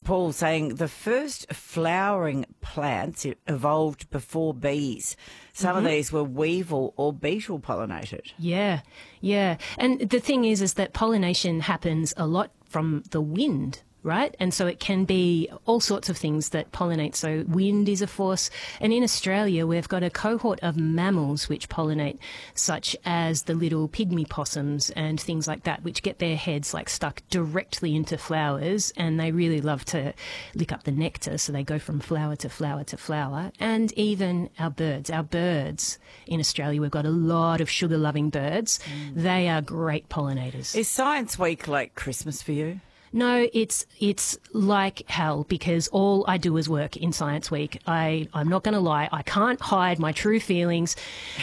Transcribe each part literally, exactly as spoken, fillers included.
Paul saying the first flowering plants evolved before bees. Some Mm-hmm. of these were weevil or beetle pollinated. Yeah, yeah. And the thing is, is that pollination happens a lot from the wind, right? And so it can be all sorts of things that pollinate. So wind is a force. And in Australia, we've got a cohort of mammals which pollinate, such as the little pygmy possums and things like that, which get their heads like stuck directly into flowers. And they really love to lick up the nectar. So they go from flower to flower to flower. And even our birds, our birds in Australia, we've got a lot of sugar-loving birds. Mm. They are great pollinators. Is Science Week like Christmas for you? No, it's it's like hell because all I do is work in Science Week. I, I'm not going to lie. I can't hide my true feelings.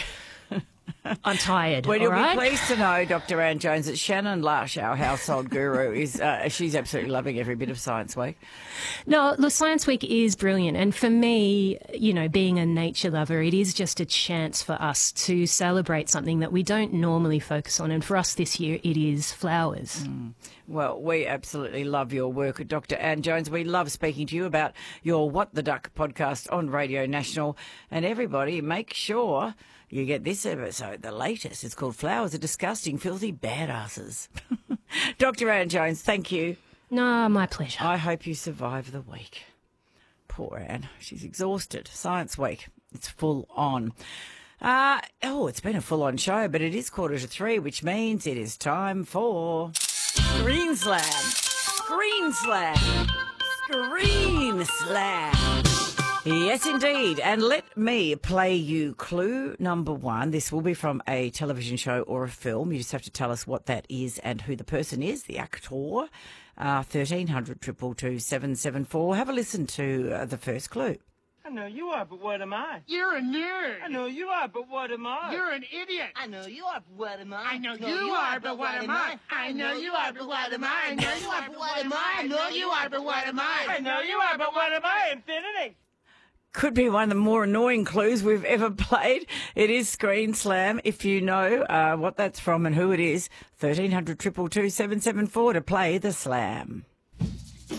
I'm tired. Well, you'll all right? be pleased to know, Doctor Anne Jones, that Shannon Lush, our household guru, is uh, she's absolutely loving every bit of Science Week. No, look, Science Week is brilliant. And for me, you know, being a nature lover, it is just a chance for us to celebrate something that we don't normally focus on. And for us this year, it is flowers. Mm. Well, we absolutely love your work, Doctor Anne Jones. We love speaking to you about your What the Duck podcast on Radio National. And everybody, make sure you get this episode, the latest. It's called Flowers Are Disgusting, Filthy Badasses. Doctor Anne Jones, thank you. No, my pleasure. I hope you survive the week. Poor Anne. She's exhausted. Science Week. It's full on. Uh, oh, it's been a full-on show, but it is quarter to three, which means it is time for Screen Slam. Screen Slam. Screen Slam. Yes, indeed. And let me play you clue number one. This will be from a television show or a film. You just have to tell us what that is and who the person is, the actor. Uh, thirteen hundred, two two two, seven seven four. Have a listen to uh, the first clue. I know you are, but what am I? You're a nerd. I know you are, but what am I? You're an idiot. I know you are, but what am I? I know you are, but what am I? I know you are, but what am I? I know you are, but what am I? I know you are, but what am I? I know you are, but what am I? Infinity. Could be one of the more annoying clues we've ever played. It is Screen Slam. If you know uh, what that's from and who it is, thirteen hundred, two two two, seven seven four to play the slam.